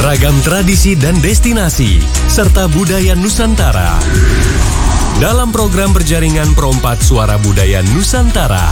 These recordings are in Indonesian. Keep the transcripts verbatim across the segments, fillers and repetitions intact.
Ragam tradisi dan destinasi, serta budaya Nusantara. Dalam program berjaringan Perompat Suara Budaya Nusantara.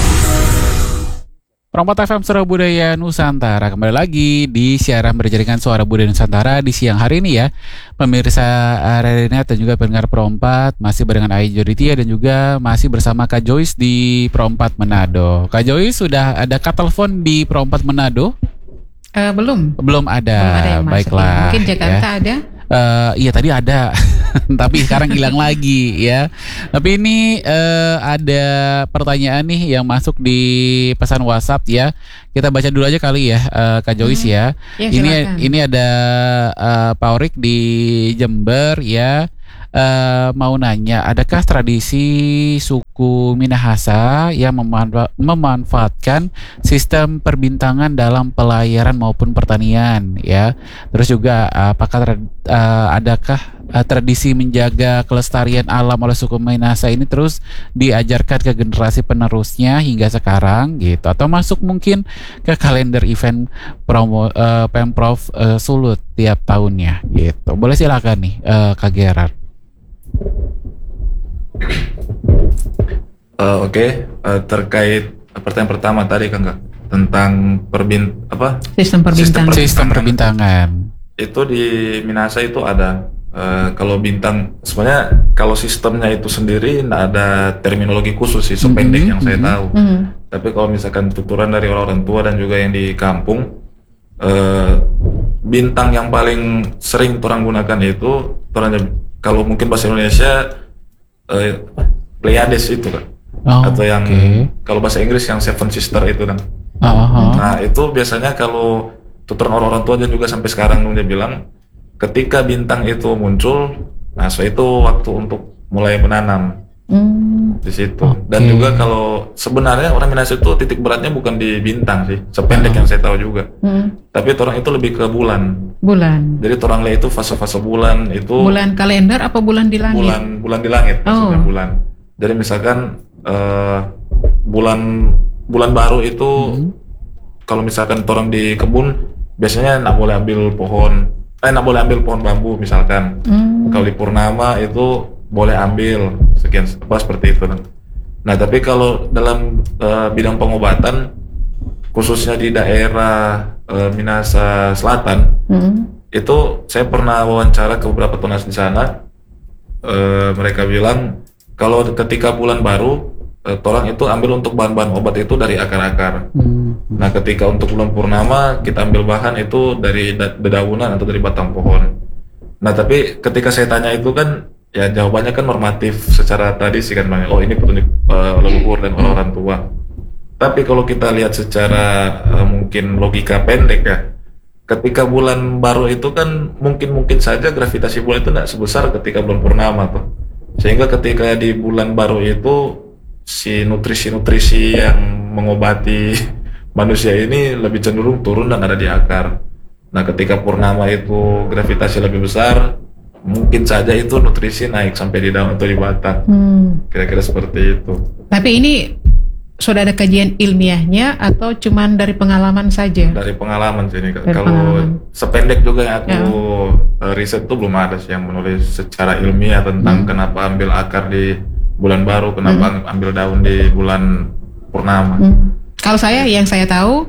Perompat F M Suara Budaya Nusantara kembali lagi di siaran berjaringan Suara Budaya Nusantara di siang hari ini ya. Pemirsa Renet dan juga pendengar Perompat masih barengan Ai Joditia dan juga masih bersama Kak Joyce di Perompat Manado. Kak Joyce, sudah ada kak telepon di Perompat Manado? Uh, belum. Belum ada. Belum ada yang Baiklah. Masuk, ya. Mungkin Jakarta ya. Ada? Uh, iya tadi ada, tapi sekarang hilang lagi ya. Tapi ini uh, ada pertanyaan nih yang masuk di pesan WhatsApp ya. Kita baca dulu aja kali ya, uh, Kak Joyce hmm. ya. ya ini ini ada uh, Paurik di Jember ya. Uh, mau nanya, adakah tradisi suku Minahasa yang memanfa- memanfaatkan sistem perbintangan dalam pelayaran maupun pertanian ya? Terus juga apakah uh, adakah uh, tradisi menjaga kelestarian alam oleh suku Minahasa ini terus diajarkan ke generasi penerusnya hingga sekarang gitu? Atau masuk mungkin ke kalender event promo uh, Pemprov uh, Sulut tiap tahunnya gitu? Boleh silakan nih uh, Kak Gerard. Uh, Oke, okay. uh, terkait pertanyaan pertama tadi kan Kak, tentang perbin apa sistem perbintangan. Sistem perbintangan itu di Minahasa itu ada. Uh, kalau bintang sebenarnya kalau sistemnya itu sendiri tidak ada terminologi khusus sih sependek mm-hmm. yang saya tahu. Mm-hmm. Tapi kalau misalkan tuturan dari orang tua dan juga yang di kampung, uh, bintang yang paling sering orang gunakan itu orangnya, kalau mungkin bahasa Indonesia uh, Pleiades itu kan, oh, atau yang okay. kalau bahasa Inggris yang Seven Sister itu kan. Uh-huh. Nah itu biasanya kalau tuturan orang-orang tua dan juga sampai sekarang dia bilang ketika bintang itu muncul, nah so itu waktu untuk mulai menanam mm. di situ. Okay. Dan juga kalau sebenarnya orang Minahasa itu titik beratnya bukan di bintang sih, sependek uh-huh. yang saya tahu juga. Mm. Tapi orang itu lebih ke bulan. Bulan. Jadi orang lihat itu fase-fase bulan itu. Bulan kalender apa bulan di langit? Bulan bulan di langit maksudnya oh. bulan. Jadi misalkan uh, bulan bulan baru itu mm-hmm. kalau misalkan orang di kebun biasanya nggak boleh ambil pohon, eh nggak boleh ambil pohon bambu misalkan. Mm. Kalau di purnama itu boleh ambil sekian apa seperti itu. Nah tapi kalau dalam uh, bidang pengobatan khususnya di daerah uh, Minahasa Selatan, mm. itu saya pernah wawancara ke beberapa tunas di sana. Uh, mereka bilang kalau ketika bulan baru, uh, orang itu ambil untuk bahan-bahan obat itu dari akar-akar. Mm. Nah ketika untuk bulan purnama kita ambil bahan itu dari dedaunan atau dari batang pohon. Nah tapi ketika saya tanya itu kan, ya jawabannya kan normatif secara tradisi kan bang. Oh ini petunjuk uh, leluhur dan orang-orang tua. Tapi kalau kita lihat secara uh, mungkin logika pendek ya, ketika bulan baru itu kan mungkin-mungkin saja gravitasi bulan itu tidak sebesar ketika bulan purnama tuh. Sehingga ketika di bulan baru itu si nutrisi-nutrisi yang mengobati manusia ini lebih cenderung turun dan ada di akar. Nah ketika purnama itu gravitasi lebih besar, mungkin saja itu nutrisi naik sampai di daun atau di batang. Hmm. Kira-kira seperti itu. Tapi ini sudah ada kajian ilmiahnya atau cuman dari pengalaman saja? Dari pengalaman sih ini. Kalau sependek juga yang aku ya. riset tuh belum ada sih yang menulis secara ilmiah tentang hmm. kenapa ambil akar di bulan baru, kenapa hmm. ambil daun di bulan purnama. Hmm. Kalau saya yang saya tahu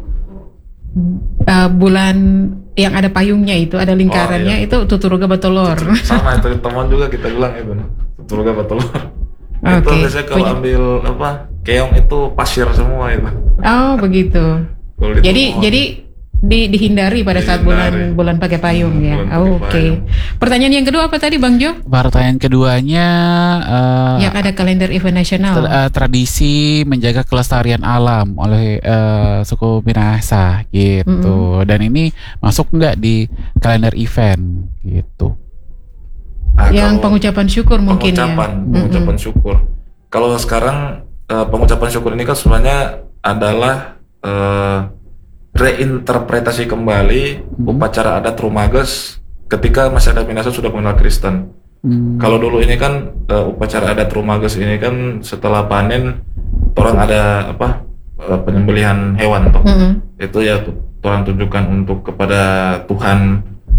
uh, bulan yang ada payungnya itu, ada lingkarannya, oh, iya. itu Tuturuga Batolor. Sama itu teman juga kita bilang itu Tuturuga Batolor. Okay. Itu biasanya kalau ambil apa keong itu pasir semua itu. Oh begitu. Jadi jadi di, dihindari pada dihindari. saat bulan bulan pakai payung hmm, ya. Oh, Oke. Okay. Pertanyaan yang kedua apa tadi Bang Jo? Pertanyaan keduanya uh, yang ada kalender event nasional. Tra- uh, tradisi menjaga kelestarian alam oleh uh, suku Minahasa gitu. Mm-hmm. Dan ini masuk nggak di kalender event gitu? Nah, yang pengucapan syukur mungkin pengucapan, ya. Pengucapan mm-hmm. syukur. Kalau sekarang uh, pengucapan syukur ini kan sebenarnya adalah uh, reinterpretasi kembali hmm. upacara adat Rumages ketika masyarakat Minahasa sudah mengenal Kristen. Hmm. Kalau dulu ini kan uh, upacara adat Rumages ini kan setelah panen orang ada apa uh, penyembelihan hewan toh. Hmm. Itu ya orang tunjukkan untuk kepada Tuhan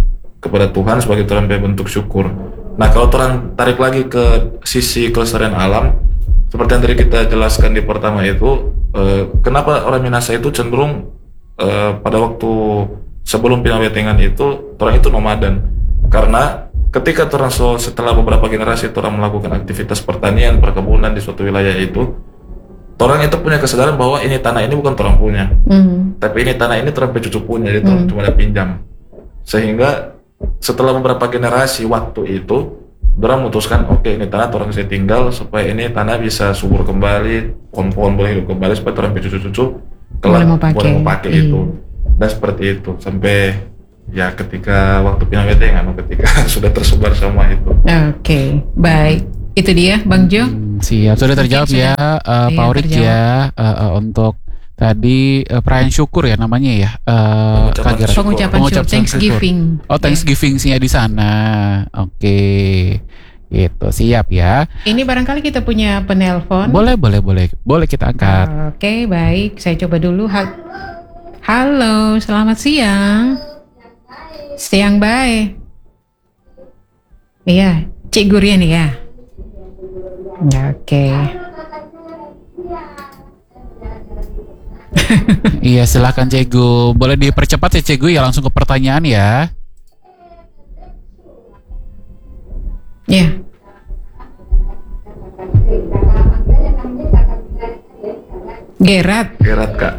kepada Tuhan sebagai orang bentuk syukur. Nah kalau orang tarik lagi ke sisi kelestarian alam, seperti yang tadi kita jelaskan di pertama itu, eh, kenapa orang Minahasa itu cenderung eh, pada waktu sebelum pinawetengan itu orang itu nomaden, karena ketika orang so, setelah beberapa generasi orang melakukan aktivitas pertanian, perkebunan di suatu wilayah itu, orang itu punya kesadaran bahwa ini tanah ini bukan orang punya, mm. tapi ini tanah ini orang cucu punya, jadi orang mm. cuma ada pinjam. Sehingga setelah beberapa generasi waktu itu, orang memutuskan oke okay, ini tanah orang saya tinggal supaya ini tanah bisa subur kembali, pohon-pohon boleh hidup kembali supaya orang cucu-cucu kelak boleh mau pakai mm. itu. Dan seperti itu sampai ya ketika waktu pinawetengan, ketika sudah tersebar semua itu. Oke, okay, baik. Itu dia Bang Jo. Hmm, siap, sudah terjawab okay, ya uh, Pak Urik ya uh, uh, untuk tadi uh, perayaan syukur ya namanya ya. Uh, pengucapan, syukur. pengucapan, pengucapan syukur, Thanksgiving. Oh, Thanksgiving-nya di sana. Oke. Okay. Gitu, siap ya. Ini barangkali kita punya penelpon. Boleh, boleh, boleh. Boleh kita angkat. Uh, Oke, okay, baik. Saya coba dulu. Ha- Halo, selamat siang. Siang baik. Iya, Cik Gurian ya. Oke. Okay. Iya, silakan Cegu. Boleh dipercepat ya Cegu ya, langsung ke pertanyaan ya. Iya. Gerat. Gerat Kak.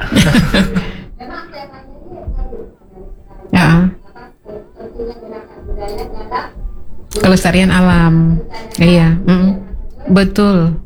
Ya. Kelestarian alam. Iya, mm. Betul.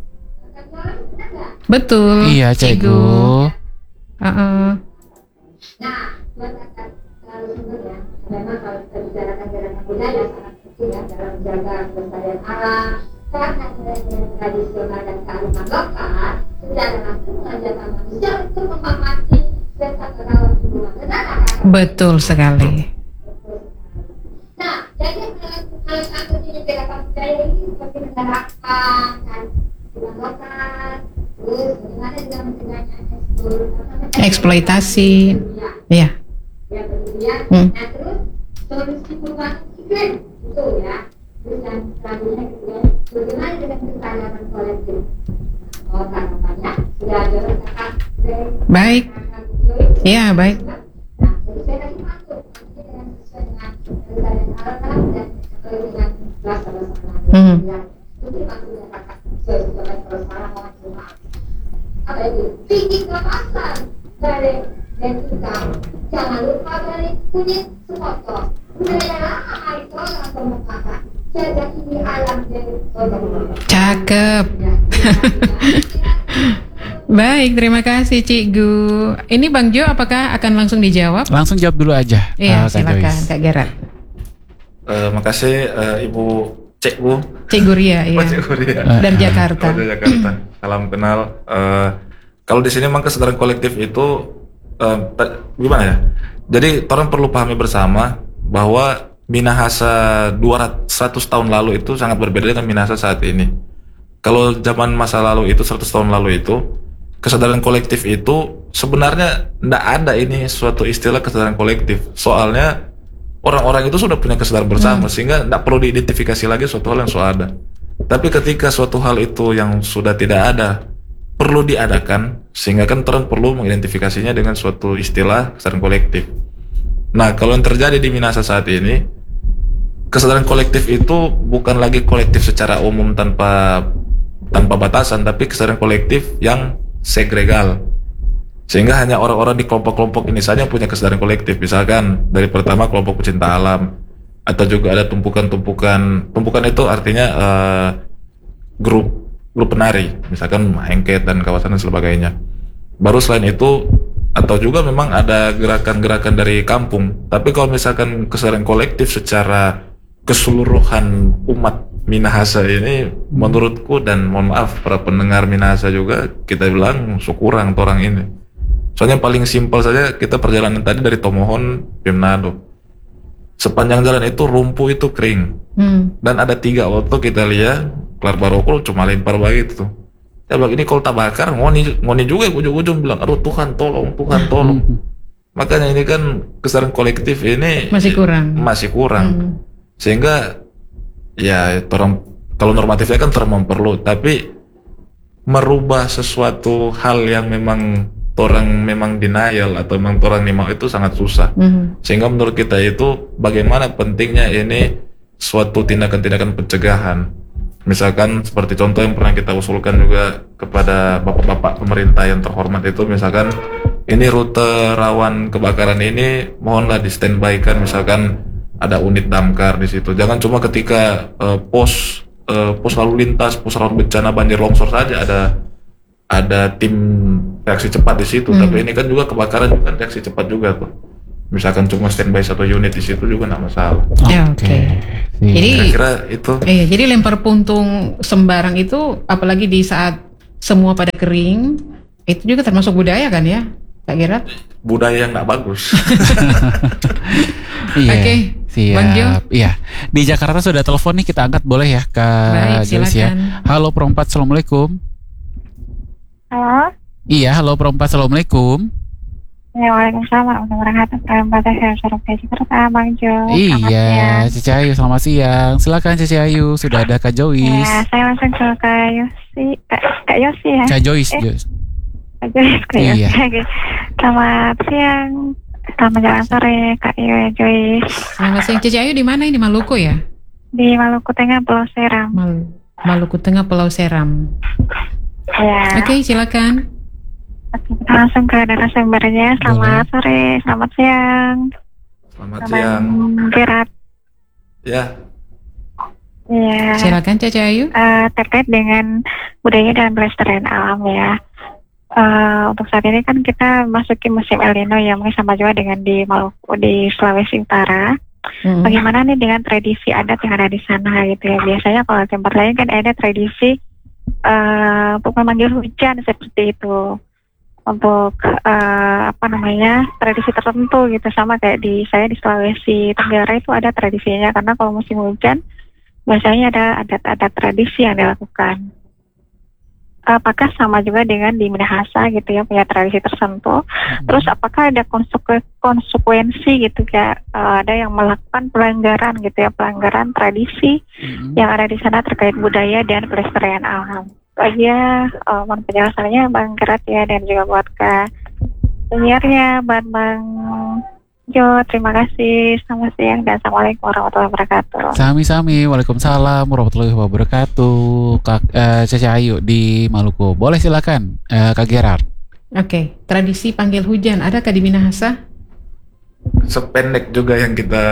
Betul. Iya, Cegu. Uh-uh. Nah, kalau sumbernya, memang kalau kita bicarakan gerakan budaya sangat penting ya dalam menjaga kelestarian alam, karena nilai-nilai tradisional dan kearifan lokal secara langsung mengajarkan manusia untuk memahami serta merawat hubungan negara. Betul sekali. Nah, jadi kalau satu ini gerakan budaya ini seperti menerapkan kan hubungan lokal, terus bagaimana juga mencegahnya ekspor, eksploitasi. Ya. Ya kemudian, hmm. nah terus solusi perubahan iklim itu ya. Terus yang selanjutnya kemudian bagaimana dengan kesadaran kolektif. Oh, tanggapannya sudah ada rekan. Baik. Ya baik. Nah, jadi saya kasih masuk dengan sesuai dengan kesadaran alam dan dengan bahasa-bahasa lain. Ya, itu maksudnya kakak sesuai dengan persoalan maksudnya. Apa itu? Bikin kemasan dari dan juga jangan lupa dari kunyit sepotong. Budaya lama itu orang pemukakan. Jaga ini alam dari orang. Cakep. Baik, terima kasih Cik Gu. Ini Bang Jo, apakah akan langsung dijawab? Langsung jawab dulu aja. Iya, uh, silakan Kak Gerat. Uh, makasih uh, Ibu Cik Gu. Cik Guria, iya. Cik Guria. Dari Jakarta. Oh, dari Jakarta. Salam kenal. Uh, kalau di sini memang kesadaran kolektif itu uh, gimana ya? Jadi orang perlu pahami bersama bahwa Minahasa seratus tahun lalu itu sangat berbeda dengan Minahasa saat ini. Kalau zaman masa lalu itu seratus tahun lalu itu kesadaran kolektif itu sebenarnya tidak ada ini suatu istilah kesadaran kolektif. Soalnya orang-orang itu sudah punya kesadaran bersama hmm. sehingga tidak perlu diidentifikasi lagi suatu hal yang sudah ada. Tapi ketika suatu hal itu yang sudah tidak ada perlu diadakan, sehingga kan orang perlu mengidentifikasinya dengan suatu istilah kesadaran kolektif. Nah, kalau yang terjadi di Minahasa saat ini, kesadaran kolektif itu bukan lagi kolektif secara umum tanpa tanpa batasan, tapi kesadaran kolektif yang segregal. Sehingga hanya orang-orang di kelompok-kelompok ini saja yang punya kesadaran kolektif. Misalkan dari pertama kelompok pecinta alam, atau juga ada tumpukan-tumpukan, tumpukan itu artinya uh, grup grup penari, misalkan Hengket dan kawasan dan sebagainya. Baru selain itu, atau juga memang ada gerakan-gerakan dari kampung. Tapi kalau misalkan kesadaran kolektif secara keseluruhan umat Minahasa ini, menurutku dan mohon maaf para pendengar Minahasa juga, kita bilang syukurang orang ini. Soalnya paling simpel saja, kita perjalanan tadi dari Tomohon, Pimnado. Sepanjang jalan itu rumpuh itu kering, hmm. dan ada tiga waktu kita lihat kelar barokul cuma lempar begitu tuh. Ya bilang ini kalau tak bakar, ngoni ngoni juga ujung-ujung bilang, aduh Tuhan tolong, Tuhan tolong. Makanya ini kan kesadaran kolektif ini masih kurang. Masih kurang. Hmm. Sehingga ya orang kalau normatifnya kan term perlu, tapi merubah sesuatu hal yang memang orang memang denial atau memang orang nih mau itu sangat susah. Hmm. Sehingga menurut kita itu bagaimana pentingnya ini suatu tindakan-tindakan pencegahan. Misalkan seperti contoh yang pernah kita usulkan juga kepada bapak-bapak pemerintah yang terhormat itu, misalkan ini rute rawan kebakaran ini mohonlah di standby kan, misalkan ada unit damkar di situ. Jangan cuma ketika uh, pos uh, pos lalu lintas, pos lalu bencana banjir longsor saja ada ada tim reaksi cepat di situ. Hmm. Tapi ini kan juga kebakaran juga kan reaksi cepat juga tuh. Misalkan cuma standby satu unit di situ juga nggak masalah. Ya, oke. Okay. Okay. Jadi kira-kira itu. Iya, jadi lempar puntung sembarang itu, apalagi di saat semua pada kering, itu juga termasuk budaya kan ya, Kak Gerard? Budaya yang nggak bagus. Iya. Oke. Siap. Bang Jo. Iya. Di Jakarta sudah telepon nih, kita angkat boleh ya, Kak Joyce ya. Halo Perempat, assalamualaikum. Halo. Iya, halo Perempat, assalamualaikum. Ya, waalaikumsalam warahmatullahi wabarakatuh. Saya Surabaya Jakarta, Bang Jo. Iya, Cici Ayu, selamat siang. Silakan Cici Ayu, sudah ada Kak Joyce. Ya, saya langsung ke Kak Yosi, Kak, Kak Yosi ya. Kak Joyce, eh, Joyce. Kak Joyce, Kak Iya. Yosi. Selamat siang, selamat jalan sore, Kak Joyce. Selamat siang, Cici Ayu di mana ini, Maluku ya? Di Maluku Tengah, Pulau Seram. Mal Maluku Tengah, Pulau Seram. Ya. Oke, okay, silakan. Oke, kita langsung ke narasumbernya. Selamat Boleh. sore, selamat siang. Selamat, selamat siang. Gerard. Ya. Ya. Silakan Caca Ayu. Uh, terkait dengan budaya dan pelestarian alam ya. Uh, untuk saat ini kan kita masuki musim El Nino yang mungkin sama juga dengan di Maluku, di Sulawesi Utara. Hmm. Bagaimana nih dengan tradisi adat yang ada di sana gitu ya? Biasanya kalau tempat lain kan ada tradisi uh, untuk memanggil hujan seperti itu. Untuk uh, apa namanya tradisi tertentu gitu, sama kayak di saya di Sulawesi Tenggara itu ada tradisinya, karena kalau musim hujan biasanya ada adat-adat tradisi yang dilakukan. Apakah sama juga dengan di Minahasa gitu ya, punya tradisi tertentu? Hmm. Terus apakah ada konseku- konsekuensi gitu ya, uh, ada yang melakukan pelanggaran gitu ya, pelanggaran tradisi hmm. yang ada di sana terkait budaya dan pelestarian alam? Aja uh, mohon penjelasannya Bang Gerard ya, dan juga buat Kak penyiarnya Bang Bang Jo, terima kasih. Selamat siang dan assalamualaikum warahmatullahi wabarakatuh. Sami-sami, waalaikumsalam warahmatullahi wabarakatuh. Kak uh, Caca Ayu di Maluku, boleh silakan uh, Kak Gerard. Oke, okay. Tradisi panggil hujan adakah di Minahasa? Sependek juga yang kita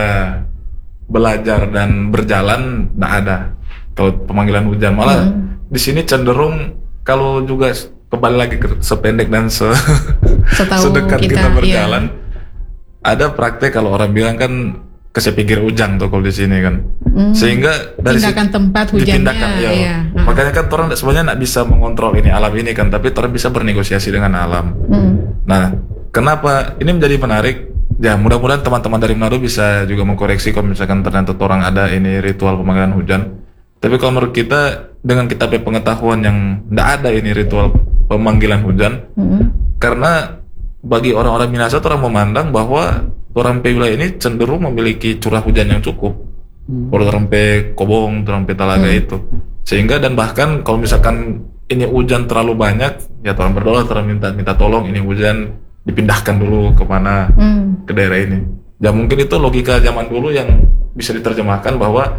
belajar dan berjalan, nggak ada. Kalau pemanggilan hujan malah hmm. di sini cenderung kalau juga kembali lagi ke sependek dan se sedekat kita, kita berjalan, iya. Ada praktek kalau orang bilang kan kesepinggir ujang tuh kalau di sini kan, hmm. sehingga dari tindakan si, tempat hujannya, ya. Iya. Makanya kan orang sebenarnya nggak bisa mengontrol ini alam ini kan, tapi orang bisa bernegosiasi dengan alam. Hmm. Nah, kenapa ini menjadi menarik? Ya mudah-mudahan teman-teman dari Manado bisa juga mengkoreksi kalau misalkan ternyata orang ada ini ritual pemanggilan hujan. Tapi kalau menurut kita dengan kita punya pengetahuan yang tidak ada ini ritual pemanggilan hujan, mm-hmm. karena bagi orang-orang Minahasa orang memandang bahwa orang pe wilayah ini cenderung memiliki curah hujan yang cukup. Mm-hmm. Orang pe Kobong, orang pe Talaga mm-hmm. itu, sehingga dan bahkan kalau misalkan ini hujan terlalu banyak, ya orang berdoa, orang minta minta tolong ini hujan dipindahkan dulu kemana mm. ke daerah ini. Ya mungkin itu logika zaman dulu yang bisa diterjemahkan bahwa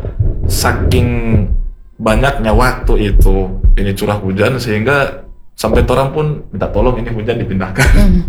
saking banyaknya waktu itu ini curah hujan sehingga sampai orang pun minta tolong ini hujan dipindahkan. Mm.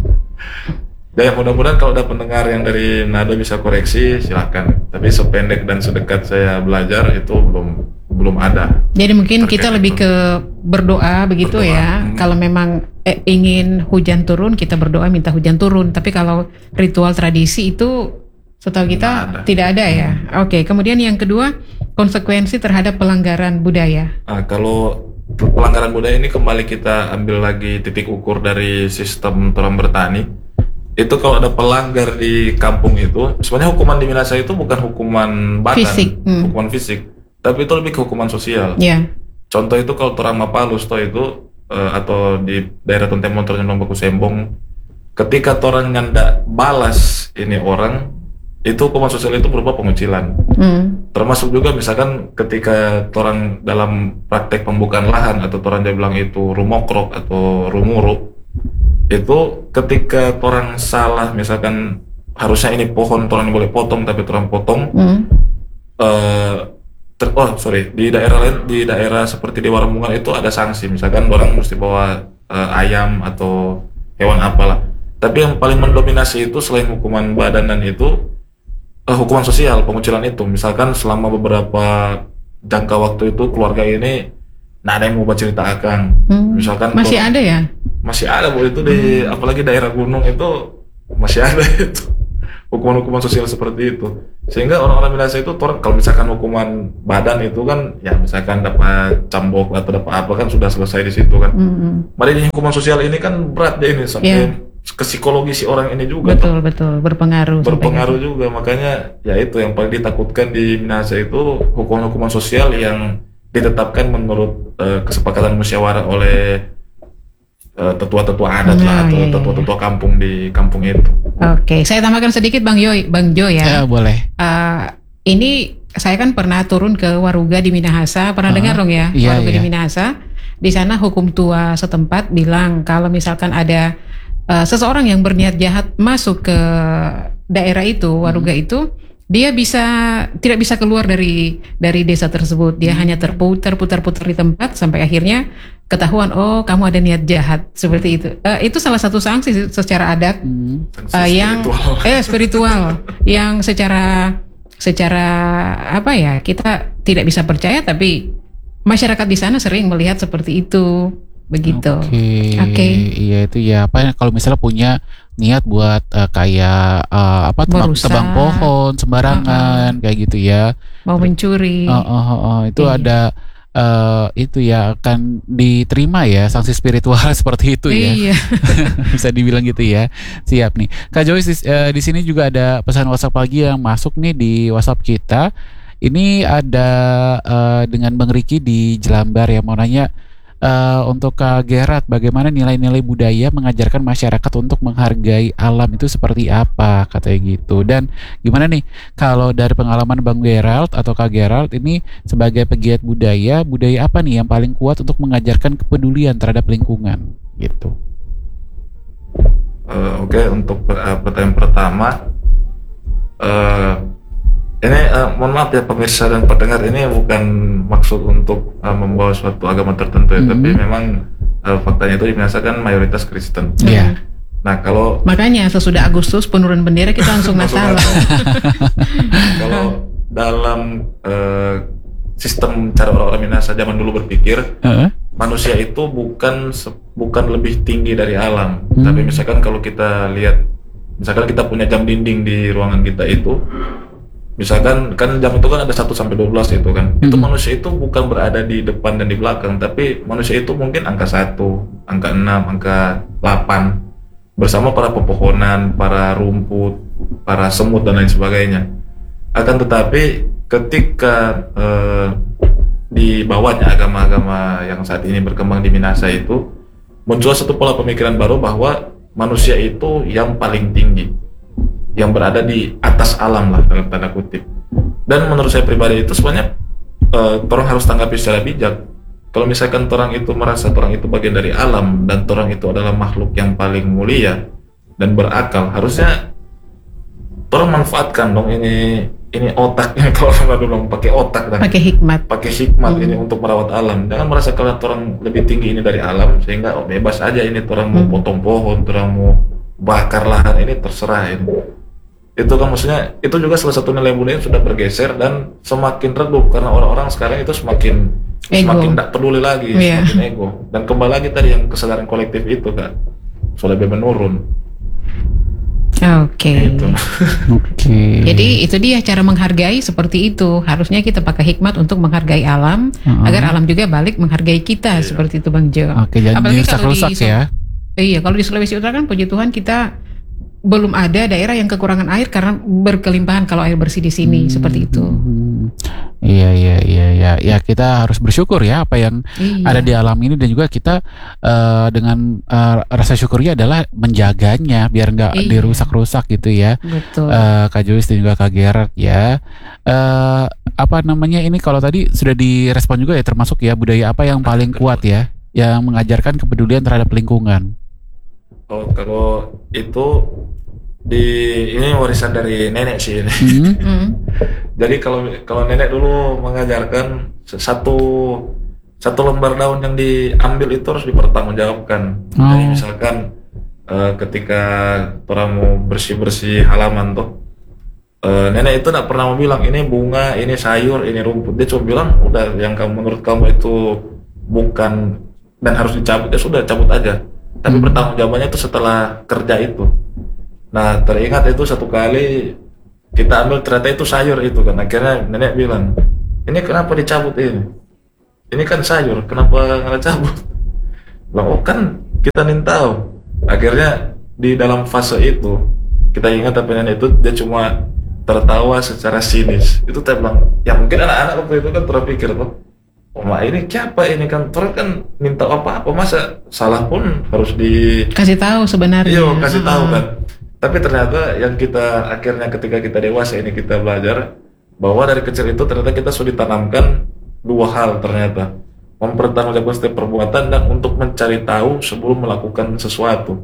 Dan mudah-mudahan kalau ada pendengar yang dari Nado bisa koreksi silakan. Tapi sependek dan sedekat saya belajar itu belum belum ada. Jadi mungkin kita lebih itu. ke berdoa begitu berdoa. ya. Hmm. Kalau memang eh, ingin hujan turun kita berdoa minta hujan turun. Tapi kalau ritual tradisi itu setahu kita ada. tidak ada ya. Hmm. Oke. Kemudian yang kedua konsekuensi terhadap pelanggaran budaya. Nah, kalau pelanggaran budaya ini kembali kita ambil lagi titik ukur dari sistem orang bertani. Itu kalau ada pelanggar di kampung itu, sebenarnya hukuman di Minahasa itu bukan hukuman badan, fisik. Hmm. hukuman fisik, tapi itu lebih ke hukuman sosial. Yeah. Contoh itu kalau orang Mapalus toh itu uh, atau di daerah Tontemon Ternyong Baku Sembong, ketika orang nyandak balas ini orang, itu hukuman sosial itu berupa pengucilan. Hmm. Termasuk juga misalkan ketika orang dalam praktek pembukaan lahan atau orang dia bilang itu rumokrok atau rumuruk, itu ketika orang salah misalkan harusnya ini pohon orang boleh potong tapi orang potong, hmm. uh, ter, oh sorry di daerah lain di daerah seperti di Warambungan itu ada sanksi, misalkan orang mesti bawa uh, ayam atau hewan apalah. Tapi yang paling mendominasi itu selain hukuman badanan itu Uh, hukuman sosial, pengucilan itu. Misalkan selama beberapa jangka waktu itu keluarga ini nah ada yang mau cerita akang. Hmm. Misalkan masih tuh, ada ya? Masih ada Bu itu di hmm. apalagi daerah gunung itu masih ada itu hukuman-hukuman sosial seperti itu. Sehingga orang-orang Minahasa itu kalau misalkan hukuman badan itu kan ya misalkan dapat cambuk atau dapat apa kan sudah selesai di situ kan. Hmm. Mari ini hukuman sosial ini kan berat deh ini sampai yeah. ke psikologi si orang ini juga. Betul tuh. betul berpengaruh. Berpengaruh juga, makanya ya itu yang paling ditakutkan di Minahasa itu hukuman-hukuman sosial yang ditetapkan menurut uh, kesepakatan musyawarah oleh uh, tetua-tetua adat nah, lah atau iya, tetua-tetua iya. kampung di kampung itu. Oke, saya tambahkan sedikit Bang Joy, Bang Jo ya. Ya boleh. Uh, ini saya kan pernah turun ke Waruga di Minahasa, pernah uh, dengar dong ya iya, Waruga iya. di Minahasa. Di sana hukum tua setempat bilang kalau misalkan ada Uh, seseorang yang berniat jahat masuk ke daerah itu, Waruga hmm. itu, dia bisa tidak bisa keluar dari dari desa tersebut. Dia hmm. hanya terputar putar putar di tempat sampai akhirnya ketahuan, oh kamu ada niat jahat seperti itu. Uh, itu salah satu sanksi secara adat hmm. uh, yang spiritual. eh spiritual yang secara secara apa ya kita tidak bisa percaya, tapi masyarakat di sana sering melihat seperti itu. Begitu. Oke. Okay. Okay. Iya itu ya apa kalau misalnya punya niat buat uh, kayak uh, apa tebang, tebang pohon sembarangan uh-uh. kayak gitu ya. Mau mencuri. Uh, uh, uh, uh, itu iya. ada uh, itu ya akan diterima ya sanksi spiritual seperti itu ya. Iya. Bisa dibilang gitu ya. Siap nih. Kak Joyce di, uh, di sini juga ada pesan WhatsApp lagi yang masuk nih di WhatsApp kita. Ini ada uh, dengan Bang Riki di Jelambar ya mau nanya. Uh, untuk Kak Gerard, bagaimana nilai-nilai budaya mengajarkan masyarakat untuk menghargai alam itu seperti apa katanya gitu. Dan gimana nih kalau dari pengalaman Bang Gerard atau Kak Gerard ini sebagai pegiat budaya, budaya apa nih yang paling kuat untuk mengajarkan kepedulian terhadap lingkungan gitu? Uh, Oke okay, untuk uh, pertanyaan pertama. Uh, Ini uh, mohon maaf ya pemirsa dan pendengar, ini bukan maksud untuk uh, membawa suatu agama tertentu ya, mm-hmm. tapi memang uh, faktanya itu dibinasakan mayoritas Kristen. Iya. Yeah. Nah kalau makanya sesudah Agustus penurunan bendera kita langsung Natal. Kalau dalam uh, sistem cara orang-orang Minahasa zaman dulu berpikir, uh-huh. manusia itu bukan bukan lebih tinggi dari alam, mm-hmm. tapi misalkan kalau kita lihat, misalkan kita punya jam dinding di ruangan kita itu. Misalkan kan jam itu kan ada satu sampai dua belas itu kan. Mm-hmm. Itu manusia itu bukan berada di depan dan di belakang, tapi manusia itu mungkin angka satu, angka enam, angka delapan bersama para pepohonan, para rumput, para semut dan lain sebagainya. Akan tetapi ketika eh, di bawahnya agama-agama yang saat ini berkembang di Minahasa itu muncul satu pola pemikiran baru bahwa manusia itu yang paling tinggi, yang berada di atas alam lah dalam tanda kutip. Dan menurut saya pribadi itu sebenarnya uh, orang harus tanggapi secara bijak. Kalau misalkan orang itu merasa orang itu bagian dari alam dan orang itu adalah makhluk yang paling mulia dan berakal, harusnya orang manfaatkan dong ini ini otaknya. Kalau orang bilang pakai otak dan pakai hikmat, pakai hikmat hmm. ini untuk merawat alam. Jangan merasa kalau orang lebih tinggi ini dari alam sehingga oh, bebas aja ini orang mau hmm. potong pohon, orang mau bakar lahan, ini terserah ini. Itu kan maksudnya itu juga salah satu nilai budaya yang sudah bergeser dan semakin redup karena orang-orang sekarang itu semakin ego. semakin tidak peduli lagi, yeah. semakin ego. Dan kembali lagi tadi yang kesadaran kolektif itu kan sudah lebih menurun. Oke. Okay. Gitu. Okay. Jadi itu dia cara menghargai seperti itu. Harusnya kita pakai hikmat untuk menghargai alam uh-huh. agar alam juga balik menghargai kita yeah. seperti itu Bang Jo. Oke, okay, apalagi kalau di ya. Iya, kalau di Sulawesi Utara kan puji Tuhan kita belum ada daerah yang kekurangan air karena berkelimpahan kalau air bersih di sini hmm, seperti itu. Hmm, Iya iya iya ya ya kita harus bersyukur ya apa yang Iya. ada di alam ini, dan juga kita uh, dengan uh, rasa syukurnya adalah menjaganya biar nggak Iya. dirusak-rusak gitu ya. Betul. Uh, Kak Joyce dan juga Kak Gerard ya. Uh, apa namanya ini kalau tadi sudah direspon juga ya, termasuk ya budaya apa yang paling kuat ya yang mengajarkan kepedulian terhadap lingkungan. Oh, kalau itu di ini warisan dari nenek sih ini. Hmm? Hmm. Jadi kalau kalau nenek dulu mengajarkan satu satu lembar daun yang diambil itu harus dipertanggungjawabkan. Oh. Jadi misalkan eh, ketika orang mau bersih-bersih halaman tuh, eh, nenek itu tidak pernah mau bilang ini bunga, ini sayur, ini rumput. Dia cuma bilang udah yang kamu menurut kamu itu bukan dan harus dicabut, ya sudah cabut aja. Tapi Hmm. pertanggungjawabannya itu setelah kerja itu. Nah teringat itu satu kali kita ambil ternyata itu sayur itu kan, akhirnya nenek bilang ini kenapa dicabut ini ini kan sayur kenapa nggak cabut. Bilang, oh kan kita nih tahu. Akhirnya di dalam fase itu kita ingat tapi nenek itu dia cuma tertawa secara sinis. Itu saya bilang ya mungkin anak-anak waktu itu kan terpikir tuh, oh mak ini siapa ini kan orang kan minta apa-apa masa salah pun harus di Kasih tahu sebenarnya. iya kasih tahu Ah. kan. Tapi ternyata yang kita akhirnya ketika kita dewasa ini kita belajar bahwa dari kecil itu ternyata kita sudah ditanamkan dua hal ternyata, mempertanggungjawabkan setiap perbuatan dan untuk mencari tahu sebelum melakukan sesuatu.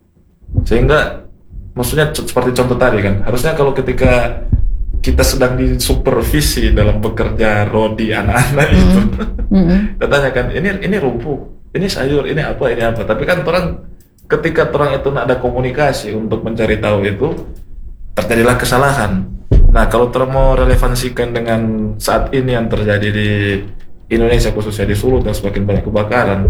Sehingga maksudnya c- seperti contoh tadi kan, harusnya kalau ketika kita sedang disupervisi dalam bekerja rodi anak-anak itu, Mm-mm. kita tanyakan ini ini rumput, ini sayur, ini apa, ini apa. Tapi kan orang ketika orang itu tidak ada komunikasi untuk mencari tahu itu, terjadilah kesalahan. Nah kalau orang mau relevansikan dengan saat ini yang terjadi di Indonesia khususnya di Sulu dan semakin banyak kebakaran,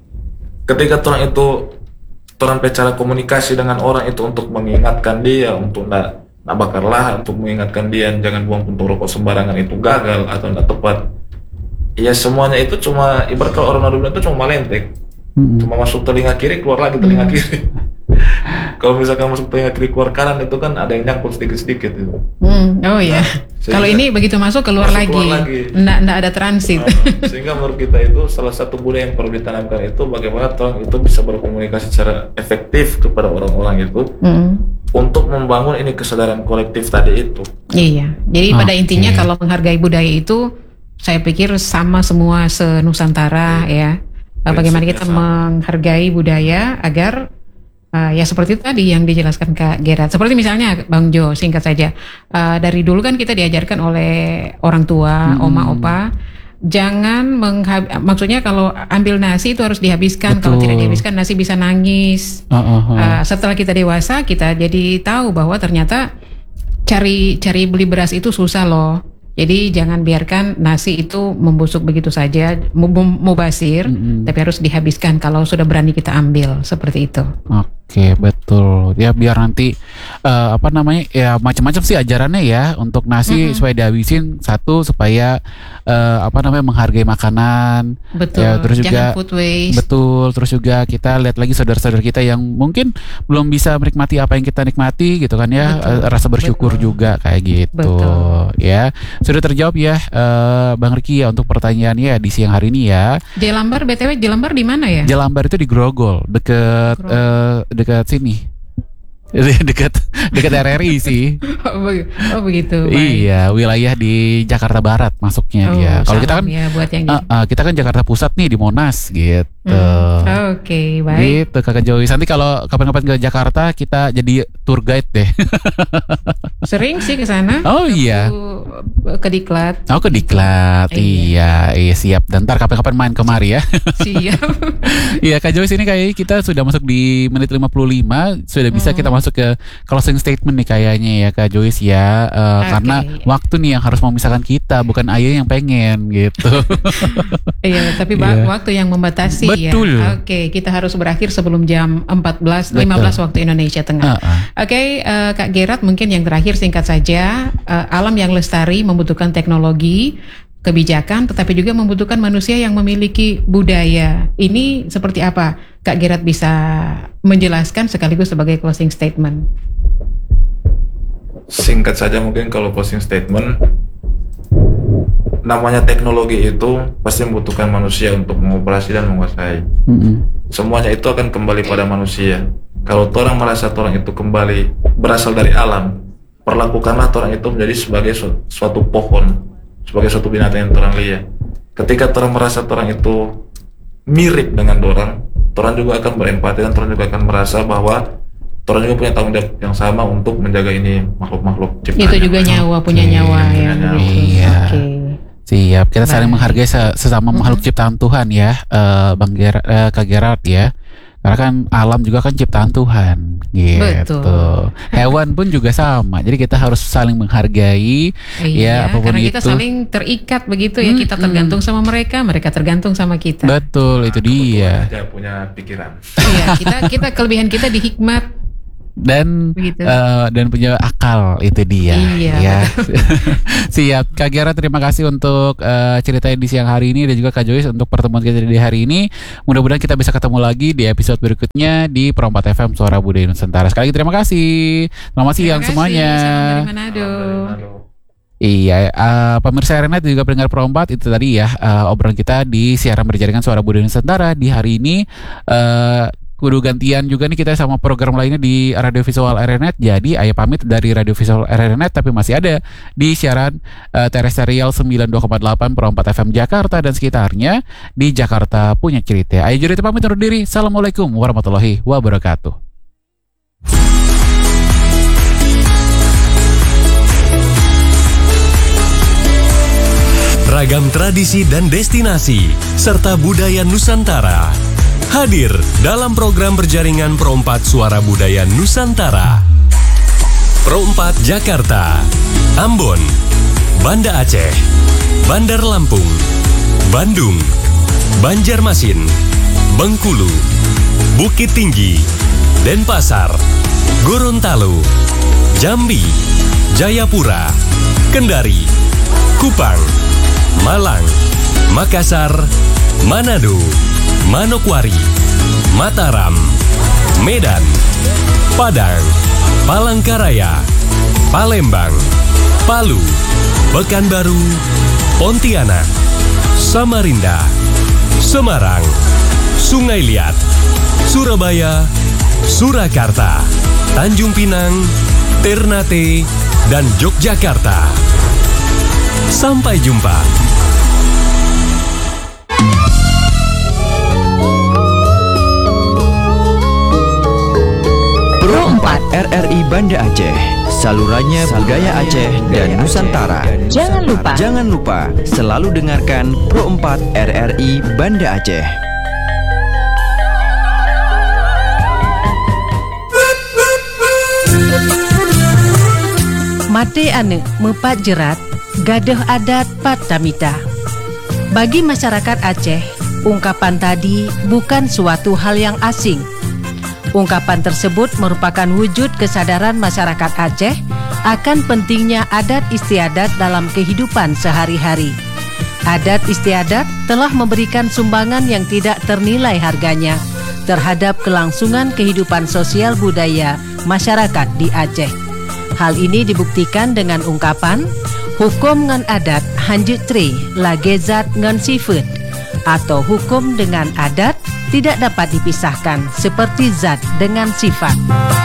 ketika orang itu orang cara komunikasi dengan orang itu untuk mengingatkan dia untuk tidak nak bakar lahan, untuk mengingatkan dia jangan buang puntung rokok sembarangan itu gagal atau tidak tepat. Ya semuanya itu cuma ibarat kalau orang orang itu cuma malentek. Mm-mm. Cuma masuk telinga kiri keluar lagi telinga kiri. Kalau misalkan masuk telinga kiri keluar kanan itu kan ada yang nyangkut sedikit-sedikit itu. Hmm, oh ya. sehingga- Kalau ini begitu masuk keluar Masuk, lagi. keluar lagi. Nggak, nggak ada transit. Nah, sehingga menurut kita itu salah satu budaya yang perlu ditanamkan itu bagaimana orang itu bisa berkomunikasi secara efektif kepada orang-orang itu Mm. untuk membangun ini kesadaran kolektif tadi itu. Iya. Jadi pada Oke. intinya kalau menghargai budaya itu, saya pikir sama semua se-Nusantara ya. Uh, Bagaimana kita Prinsipnya sama. menghargai budaya agar uh, ya seperti itu tadi yang dijelaskan Kak Gerard. Seperti misalnya Bang Jo, singkat saja. Uh, dari dulu kan kita diajarkan oleh orang tua, Hmm. oma, opa, jangan menghab- maksudnya kalau ambil nasi itu harus dihabiskan. Kalau Betul. tidak dihabiskan nasi bisa nangis. Oh, oh, oh. Uh, setelah kita dewasa kita jadi tahu bahwa ternyata cari cari beli beras itu susah loh. Jadi jangan biarkan nasi itu membusuk begitu saja, mu- mu- mubasir, Mm-mm. tapi harus dihabiskan kalau sudah berani kita ambil seperti itu. Oke, betul. Ya biar nanti eh, apa namanya ya macam-macam sih ajarannya ya untuk nasi Mm-mm. supaya dihabisin satu supaya eh, apa namanya menghargai makanan. Betul. Ya, terus juga- jangan food waste. Betul. Terus juga kita lihat lagi saudara-saudara kita yang mungkin belum bisa menikmati apa yang kita nikmati gitu kan ya. Betul. Eh, rasa bersyukur Betul. juga kayak gitu. Betul. Ya. Sudah terjawab ya eh, Bang Riki ya untuk pertanyaannya di siang hari ini ya. Jelambar B T W Jelambar di mana ya? Jelambar itu di Grogol, deket Grogol. eh, deket sini. Dekat dekat R R I sih. Oh, beg- oh begitu. Baik. Iya, wilayah di Jakarta Barat masuknya Oh, dia. Kalau kita salam kan ya buat yang di- eh, eh, kita kan Jakarta Pusat nih di Monas gitu. Hmm, Oke, baik. Gitu Kakak Joyce. Nanti kalau kapan-kapan ke Jakarta kita jadi tour guide deh. Sering sih ke sana. Oh iya. Ke Diklat. Oh ke Diklat. Iya, iya siap. Dan ntar kapan-kapan main kemari ya. Siap. Iya Kak Joyce, ini kayaknya kita sudah masuk di menit lima puluh lima. Sudah bisa Hmm. kita masuk ke closing statement nih kayaknya ya Kak Joyce ya. Eh, Oke. Karena waktu nih yang harus memisahkan kita, bukan ayah yang pengen gitu. Iya, tapi ba- Iya. waktu yang membatasi Betul. ya. Oke, kita harus berakhir sebelum jam empat belas Betul. lima belas waktu Indonesia Tengah. Ah, ah. Oke, eh, Kak Gerard mungkin yang terakhir singkat saja. Eh, alam yang lestari membutuhkan teknologi, kebijakan, tetapi juga membutuhkan manusia yang memiliki budaya. Ini seperti apa? Kak Gerard bisa menjelaskan sekaligus sebagai closing statement. Singkat saja mungkin kalau closing statement, namanya teknologi itu pasti membutuhkan manusia untuk mengoperasi dan menguasai. Mm-hmm. Semuanya itu akan kembali pada manusia. Kalau orang merasa orang itu kembali berasal dari alam, perlakukanlah orang itu menjadi sebagai su- suatu pohon, sebagai suatu binatang yang orang lihat. Ketika orang merasa orang itu mirip dengan orang, orang juga akan berempati dan orang juga akan merasa bahwa orang juga punya tanggung jawab yang sama untuk menjaga ini makhluk-makhluk ciptaan. Itu juga nyawa, punya Oke, nyawa punya ya. nyawa. begitu. Iya. Oke. Siap, kita saling Baik. menghargai se- sesama makhluk ciptaan Tuhan ya, eh, Bang Ger- eh, Kak Gerard ya. Karena kan alam juga kan ciptaan Tuhan, gitu. Betul. Hewan pun juga sama, jadi kita harus saling menghargai. Iya, Ya, apapun karena kita itu. saling terikat begitu ya, kita Mm-mm. tergantung sama mereka, mereka tergantung sama kita. Betul, itu dia. Aja punya pikiran. Iya, kita kita kelebihan kita di hikmat Dan begitu. eh, dan punya akal, itu dia. Iya. Ya. Siap, Kak Gerard, terima kasih untuk eh, ceritanya di siang hari ini dan juga Kak Joyce untuk pertemuan kita di hari ini. Mudah-mudahan kita bisa ketemu lagi di episode berikutnya di Pro empat F M Suara Budaya Nusantara. Sekali lagi terima kasih. Selamat siang Terima kasih, semuanya. salam dari Manado. Iya, uh, pemirsa Renet juga pendengar Pro empat, itu tadi ya uh, obrolan kita di siaran berjaringan Suara Budaya Nusantara di hari ini. Uh, kudu gantian juga nih kita sama program lainnya di Radio Visual R N Net. Jadi ayah pamit dari Radio Visual R N Net, tapi masih ada di siaran uh, terestrial sembilan puluh dua koma delapan Pro empat F M Jakarta dan sekitarnya di Jakarta Punya Cerita. Ayah jadi pamit undur diri. Assalamualaikum warahmatullahi wabarakatuh. Ragam tradisi dan destinasi serta budaya Nusantara hadir dalam program berjaringan Pro empat Suara Budaya Nusantara. Pro empat Jakarta, Ambon, Banda Aceh, Bandar Lampung, Bandung, Banjarmasin, Bengkulu, Bukit Tinggi, Denpasar, Gorontalo, Jambi, Jayapura, Kendari, Kupang, Malang, Makassar, Manado, Manokwari, Mataram, Medan, Padang, Palangkaraya, Palembang, Palu, Pekanbaru, Pontianak, Samarinda, Semarang, Sungai Liat, Surabaya, Surakarta, Tanjung Pinang, Ternate, dan Yogyakarta. Sampai jumpa. Pro empat R R I Banda Aceh, salurannya budaya Aceh dan Nusantara. Jangan lupa. Jangan lupa selalu dengarkan Pro empat R R I Banda Aceh. Mate ane mepat jerat, gadah adat Patamita. Bagi masyarakat Aceh, ungkapan tadi bukan suatu hal yang asing. Ungkapan tersebut merupakan wujud kesadaran masyarakat Aceh akan pentingnya adat istiadat dalam kehidupan sehari-hari. Adat istiadat telah memberikan sumbangan yang tidak ternilai harganya terhadap kelangsungan kehidupan sosial budaya masyarakat di Aceh. Hal ini dibuktikan dengan ungkapan hukum ngan adat hanjut tri lagezat ngan sifat, atau hukum dengan adat tidak dapat dipisahkan seperti zat dengan sifat.